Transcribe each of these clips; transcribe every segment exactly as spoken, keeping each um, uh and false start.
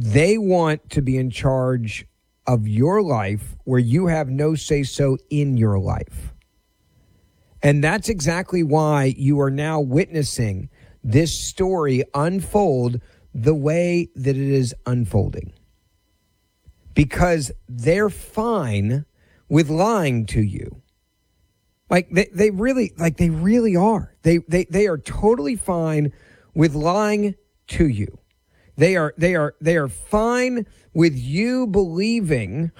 They want to be in charge of your life where you have no say-so in your life. And that's exactly why you are now witnessing this story unfold the way that it is unfolding. Because they're fine with lying to you. Like they, they really, like they really are. They, they, they are totally fine with lying to you. They are, they are, they are fine with you believing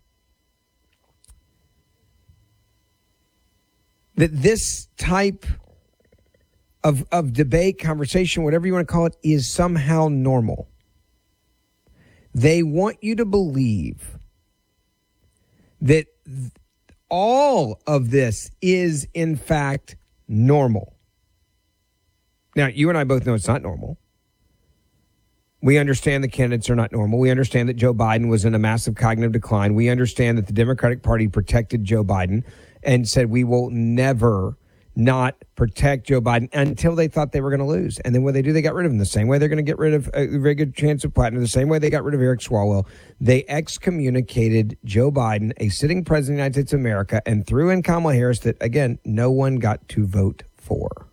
that this type of, of debate, conversation, whatever you want to call it, is somehow normal. They want you to believe that th- all of this is, in fact, normal. Now, you and I both know it's not normal. We understand the candidates are not normal. We understand that Joe Biden was in a massive cognitive decline. We understand that the Democratic Party protected Joe Biden and said we will never not protect Joe Biden until they thought they were going to lose. And then when they do, they got rid of him. The same way they're going to get rid of a very good chance of Platinum, the same way they got rid of Eric Swalwell. They excommunicated Joe Biden, a sitting president of the United States of America, and threw in Kamala Harris that, again, no one got to vote for.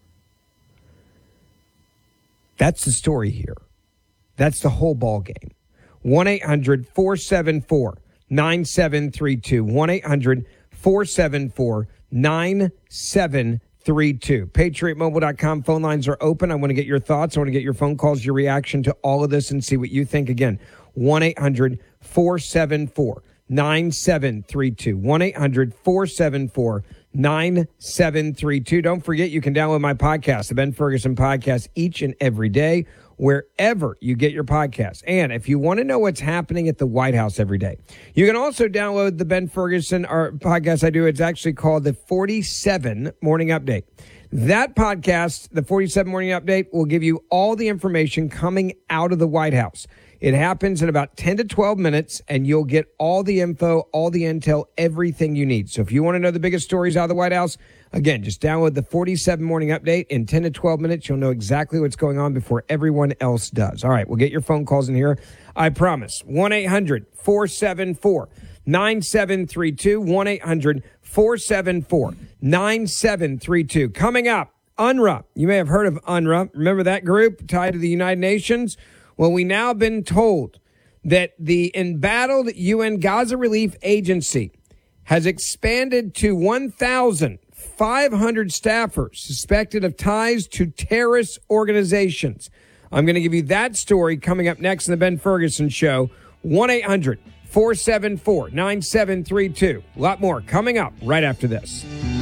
That's the story here. That's the whole ball game. one eight hundred four seven four nine seven three two. one eight hundred four seven four nine seven three two. Patriot Mobile dot com phone lines are open. I want to get your thoughts. I want to get your phone calls, your reaction to all of this, and see what you think. Again, one eight hundred four seven four nine seven three two. one eight hundred four seven four nine seven three two. Don't forget, you can download my podcast, the Ben Ferguson Podcast, each and every day, wherever you get your podcasts. And if you want to know what's happening at the White House every day, you can also download the Ben Ferguson our podcast I do. It's actually called the forty-seven Morning Update. That podcast, the forty-seven Morning Update, will give you all the information coming out of the White House. It happens in about ten to twelve minutes, and you'll get all the info, all the intel, everything you need. So if you want to know the biggest stories out of the White House, again, just download the forty-seven Morning Update. In ten to twelve minutes, you'll know exactly what's going on before everyone else does. All right, we'll get your phone calls in here. I promise. one eight hundred four seven four nine seven three two. one eight hundred four seven four nine seven three two. Coming up, U N R W A. You may have heard of U N R W A. Remember that group tied to the United Nations? Well, we now have been told that the embattled U N Gaza Relief Agency has expanded to one thousand five hundred staffers suspected of ties to terrorist organizations. I'm going to give you that story coming up next in the Ben Ferguson Show. one eight hundred four seven four nine seven three two. A lot more coming up right after this.